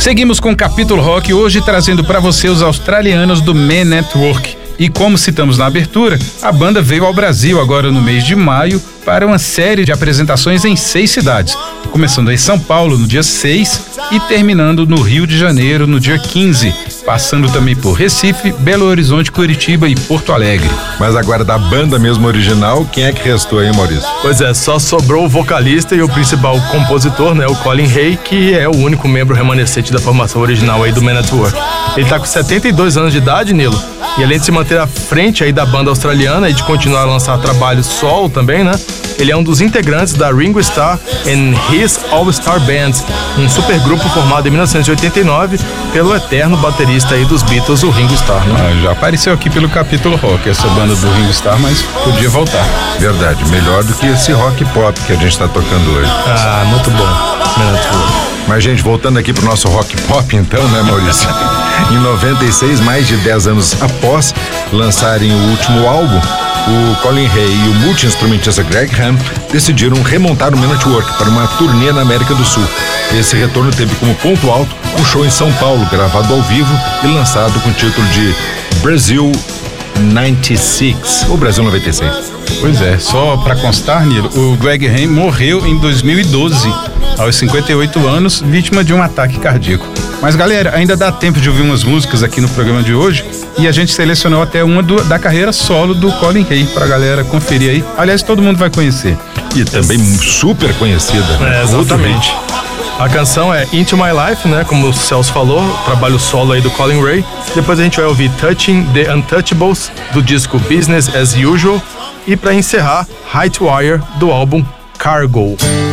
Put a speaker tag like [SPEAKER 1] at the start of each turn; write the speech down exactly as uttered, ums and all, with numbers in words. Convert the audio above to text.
[SPEAKER 1] Seguimos com o Capítulo Rock, hoje trazendo para você os australianos do Men Network. E como citamos na abertura, a banda veio ao Brasil agora no mês de maio para uma série de apresentações em seis cidades, começando em São Paulo no dia seis e terminando no Rio de Janeiro no dia quinze, passando também por Recife, Belo Horizonte, Curitiba e Porto Alegre.
[SPEAKER 2] Mas agora da banda mesmo original, quem é que restou aí, Maurício?
[SPEAKER 3] Pois é, só sobrou o vocalista e o principal compositor, né, o Colin Hay, que é o único membro remanescente da formação original aí do Men at Work. Ele tá com setenta e dois anos de idade, Nilo, e além de se manter à frente aí da banda australiana e de continuar a lançar trabalho solo também, né, ele é um dos integrantes da Ringo Starr and His All-Star Band, um supergrupo formado em mil novecentos e oitenta e nove pelo eterno baterista aí dos Beatles, o Ringo Starr, né?
[SPEAKER 1] Ah, já apareceu aqui pelo Capítulo Rock, essa banda do Ringo Starr, mas podia voltar.
[SPEAKER 2] Verdade, melhor do que esse rock pop que a gente tá tocando hoje.
[SPEAKER 3] Ah, muito bom. Men at Work.
[SPEAKER 2] Mas, gente, voltando aqui pro nosso rock pop, então, né, Maurício? Em noventa e seis, mais de dez anos após lançarem o último álbum, o Colin Hay e o multi-instrumentista Greg Ham decidiram remontar o Men at Work para uma turnê na América do Sul. Esse retorno teve como ponto alto um show em São Paulo, gravado ao vivo e lançado com o título de Brasil noventa e seis, ou Brasil noventa e seis.
[SPEAKER 1] Pois é, só pra constar, Nilo, o Greg Ham morreu em dois mil e doze, aos cinquenta e oito anos, vítima de um ataque cardíaco. Mas galera, ainda dá tempo de ouvir umas músicas aqui no programa de hoje e a gente selecionou até uma do, da carreira solo do Colin Hay pra galera conferir aí. Aliás, todo mundo vai conhecer.
[SPEAKER 2] E também super conhecida.
[SPEAKER 3] É, exatamente. A canção é Into My Life, né? Como o Celso falou, trabalho solo aí do Colin Hay. Depois a gente vai ouvir Touching the Untouchables, do disco Business as Usual. E pra encerrar, High to Wire, do álbum Cargo.